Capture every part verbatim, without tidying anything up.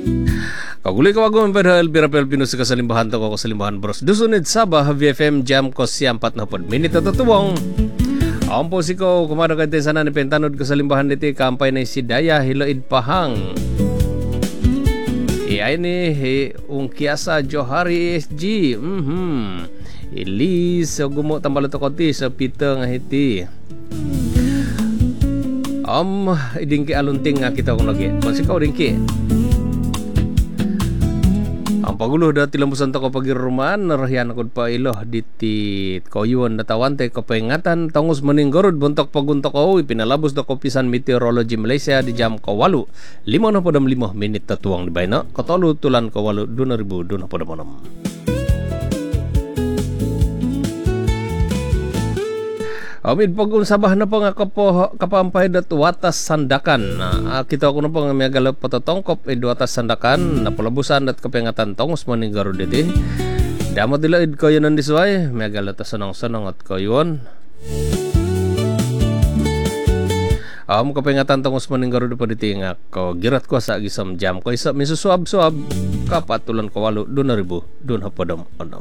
Kaguli ka wagong pero Elvira Pelpino sa kasalimbahan to ko kasalimbahan bros. Dusunid Sabah V F M Jam ko siyampat na pod. Minute na tutuwang. Ang po si ko kumadagan tayo sana ni pentanod kasalimbahan niti kampay na si Daya Hiloid Pahang. Iay ni Ungkiasa Johari S G. Mhm. Ilis so gumo tambalo to konti sa pita nga hiti. Um, idingki alunting nga kita kung lagi. Kung sikaw dingki. Ang pagulo dati lambusan to ko pagiruman narahian ako pa iloh diti koyuan natawante ko pengatan tangos maninggorod buntok paguntok ko pinalabos do ko pisan Meteorology Malaysia di jam ko walu lima na podam lima minit tatuang di bayna katolo tulan ko walu dua ribu dua na podam enam. Amid pag unsabah na po nga kapo kapampay dat watas sandakan. Uh, kita ko na po nga may galap patatongkop id watas sandakan napalabusan dat kapengatan tongos maninggaro diti. Damot dila id ko yun ang disway may galap ta sanang-sanang at ko yun. Am um, kapengatan tongos maninggaro diti nga ko girat ko sa gisam jam ko isa misusuab-suab kapatulan ko walu dua ribu dua na podam enam.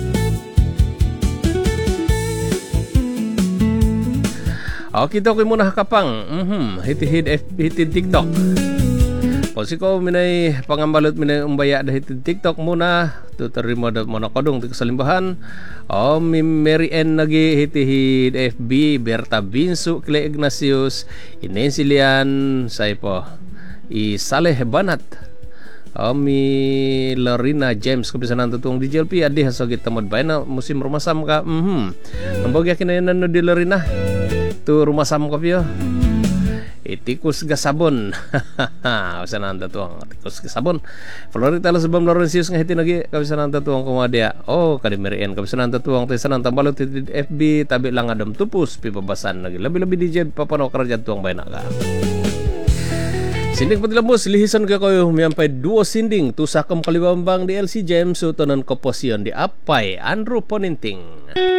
Oh, kita ko muna kapang. Mhm, hitid hitid TikTok. O siko minay pangambalot minay umbaya da hitid TikTok muna. Tuterima da mona kodong ti kasalimbahan. Oh, mi Mary Ann nagi hitid F B Berta Binsu Clay Ignatius Inensilian say po. I Saleh Banat. Oh, mi Lorena James kabisanan tutung di J L P adi hasogit tamad bay na musim rumasam ka. Mhm. Ambog yakin na no di Lorena. Tu rumah sam ko pio. Itikus gasabon. Kabisanan tutung tikus gasabon. Florita la sebab Laurentius nga hiti nagi kabisanan tutung kumadia. Oh, kadi Merian kabisanan tutung ti sanan tambalot ti F B tabi lang adam tupus pipabasan lagi. Labi-labi di jed papano kerja tuang bay na ka. Sinding patilambos, lihisan ka kayo humiyampay duo sinding tusakam kaliwambang di L C James so tanan komposyon di Apay Andrew Poninting.